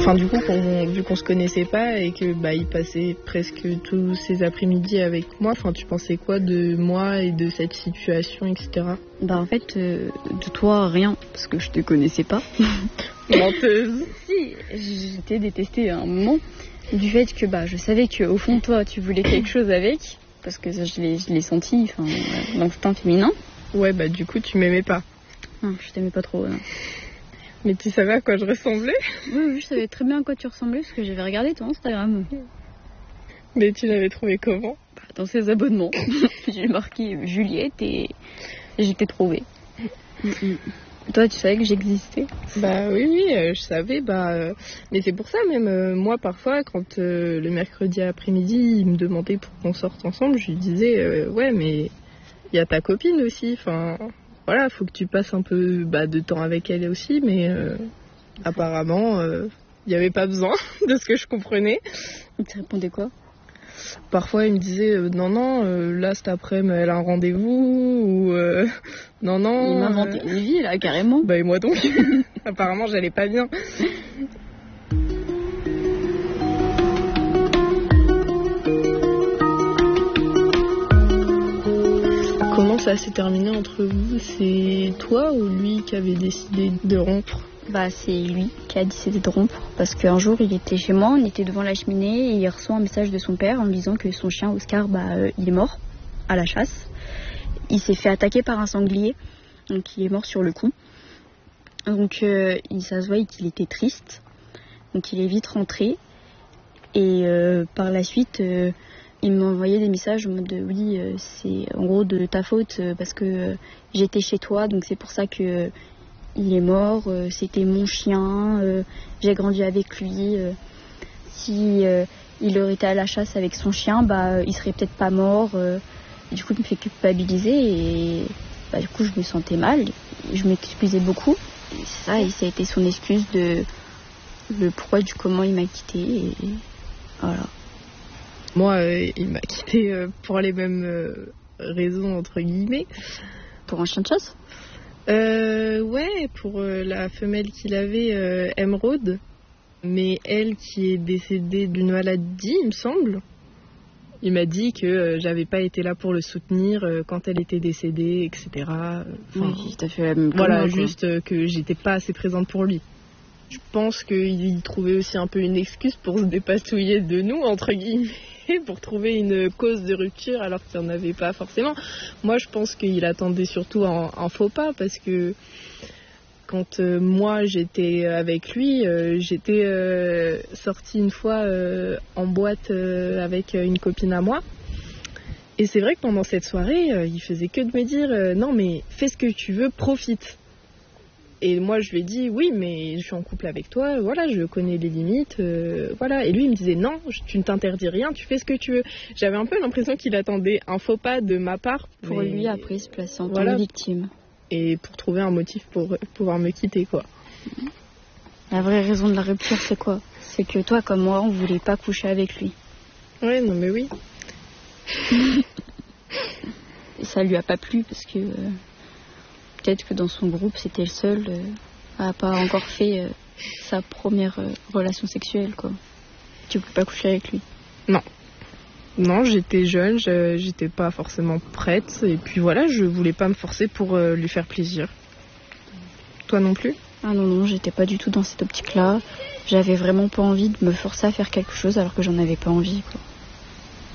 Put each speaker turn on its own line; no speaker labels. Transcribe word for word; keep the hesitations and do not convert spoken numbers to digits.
Enfin, du coup, qu'on, vu qu'on se connaissait pas et que bah, il passait presque tous ses après-midi avec moi, enfin, tu pensais quoi de moi et de cette situation, et cetera.
Bah en fait, euh, de toi, rien, parce que je te connaissais pas.
Menteuse.
Si, j'étais détestée à un moment, du fait que bah, je savais qu'au fond, toi, tu voulais quelque chose avec, parce que ça, je l'ai, je l'ai senti, enfin, l'instinct féminin.
Ouais, bah du coup, tu m'aimais pas.
Non, je t'aimais pas trop, non.
Mais tu savais à quoi je ressemblais?
Oui, oui, je savais très bien à quoi tu ressemblais parce que j'avais regardé ton Instagram.
Mais tu l'avais trouvé comment?
Bah, dans ses abonnements. J'ai marqué Juliette et j'étais trouvée. Mm-mm. Toi, tu savais que j'existais?
Bah oui, oui, euh, je savais. Bah, euh, mais c'est pour ça même, euh, moi parfois, quand euh, le mercredi après-midi, il me demandait pour qu'on sorte ensemble, je lui disais, euh, ouais, mais il y a ta copine aussi, enfin... Voilà, faut que tu passes un peu bah, de temps avec elle aussi, mais euh, apparemment, il euh, n'y avait pas besoin de ce que je comprenais.
Il te répondait quoi?
Parfois, il me disait euh, non, non, euh, là cet après-midi, elle a un rendez-vous, ou euh, non, non.
Il m'inventait euh... une vie, là, carrément.
Bah, et moi donc. Apparemment, j'allais pas bien. Comment ça s'est terminé entre vous? C'est toi ou lui qui avait décidé de rompre?
Bah c'est lui qui a décidé de rompre parce qu'un jour il était chez moi, on était devant la cheminée et il reçoit un message de son père en lui disant que son chien Oscar bah euh, il est mort à la chasse. Il s'est fait attaquer par un sanglier, donc il est mort sur le coup. Donc euh, il, ça se voit qu'il était triste, donc il est vite rentré et euh, par la suite... Euh, Il m'a envoyé des messages en mode de, oui, euh, c'est en gros de ta faute euh, parce que euh, j'étais chez toi, donc c'est pour ça que euh, il est mort. Euh, c'était mon chien, euh, j'ai grandi avec lui. Euh, si euh, il aurait été à la chasse avec son chien, bah euh, il serait peut-être pas mort. Euh, du coup, il me fait culpabiliser et bah, du coup, je me sentais mal. Je m'excusais beaucoup. Et ça, et ça a été son excuse de le pourquoi du comment il m'a quitté et voilà.
Moi, euh, il m'a quitté euh, pour les mêmes euh, raisons, entre guillemets.
Pour un chien de chasse?
euh, Ouais, pour euh, la femelle qu'il avait, euh, Emeraude. Mais elle qui est décédée d'une maladie, il me semble. Il m'a dit que euh, j'avais pas été là pour le soutenir euh, quand elle était décédée, et cetera. Enfin,
oui, t'as fait la même chose.
Voilà,
moi,
juste euh, que j'étais pas assez présente pour lui. Je pense qu'il trouvait aussi un peu une excuse pour se dépatouiller de nous, entre guillemets, pour trouver une cause de rupture alors qu'il n'y en avait pas forcément. Moi, je pense qu'il attendait surtout un, un faux pas parce que quand euh, moi j'étais avec lui, euh, j'étais euh, sortie une fois euh, en boîte euh, avec une copine à moi. Et c'est vrai que pendant cette soirée, euh, il faisait que de me dire euh, non mais fais ce que tu veux, profite. Et moi, je lui ai dit, oui, mais je suis en couple avec toi, voilà, je connais les limites, euh, voilà. Et lui, il me disait, non, tu ne t'interdis rien, tu fais ce que tu veux. J'avais un peu l'impression qu'il attendait un faux pas de ma part.
Pour
mais...
lui, après, se placer en
voilà.
tant que victime.
Et pour trouver un motif pour pouvoir me quitter, quoi.
La vraie raison de la rupture, c'est quoi? C'est que toi, comme moi, on voulait pas coucher avec lui.
Ouais, non, mais oui.
Et ça lui a pas plu parce que... Euh... Peut-être que dans son groupe, c'était le seul euh, à pas encore fait euh, sa première euh, relation sexuelle, quoi. Tu peux pas coucher avec lui?
Non. Non, j'étais jeune, je, j'étais pas forcément prête. Et puis voilà, je voulais pas me forcer pour euh, lui faire plaisir. Toi non plus?
Ah non, non, j'étais pas du tout dans cette optique-là. J'avais vraiment pas envie de me forcer à faire quelque chose alors que j'en avais pas envie, quoi.